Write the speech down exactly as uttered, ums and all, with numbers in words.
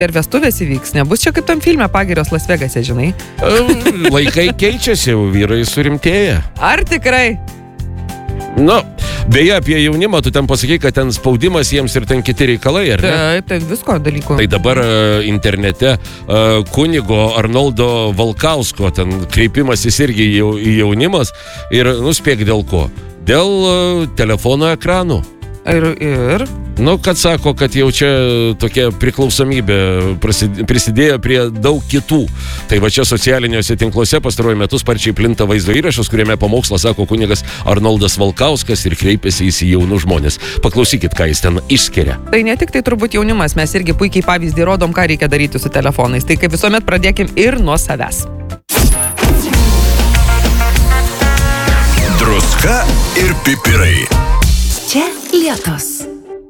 Ir vestuvės įvyks, nebus čia kaip tam filme Pagirios Las Vegase, žinai. Laikai keičiasi, vyrai surimtėja. Ar tikrai? Nu, beje, apie jaunimą, tu ten pasakai, kad ten spaudimas jiems ir ten kiti reikalai, ar ne? Taip, tai visko dalykų. Tai dabar uh, internete uh, kunigo Arnoldo Valkausko ten kreipimasis irgi jau, į jaunimas ir nuspėk dėl ko. Dėl uh, telefono ekranų. Ir, ir? Nu, kad sako, kad jau čia tokia priklausomybė prisidėjo prie daug kitų. Tai va čia socialiniuose tinkluose pastaruoju metu sparčiai plinta vaizdo įrašas, kuriame pamokslą sako kunigas Arnoldas Valkauskas ir kreipiasi į jaunus žmonės. Paklausykit, ką jis ten išskiria. Tai ne tik tai turbūt jaunimas, mes irgi puikiai pavyzdį rodom, ką reikia daryti su telefonais. Tai kaip visuomet pradėkim ir nuo savęs. Druska ir pipirai. Čia Lietos.